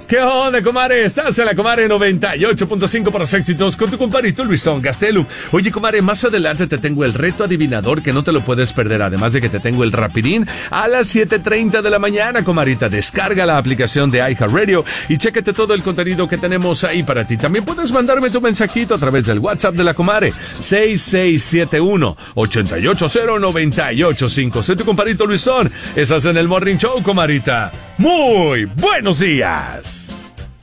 ¿Qué onda, comare? Estás en la Comare 98.5 para los éxitos con tu compadrito Luisón Gastelum. Oye, comare, más adelante te tengo el reto adivinador que no te lo puedes perder. Además de que te tengo el rapidín a las 7:30 de la mañana, comarita. Descarga la aplicación de iHeartRadio y chécate todo el contenido que tenemos ahí para ti. También puedes mandarme tu mensajito a través del WhatsApp de la Comare 6671-880-985. Soy tu compadrito Luisón. Estás en el Morning Show, comarita. Muy buenos días.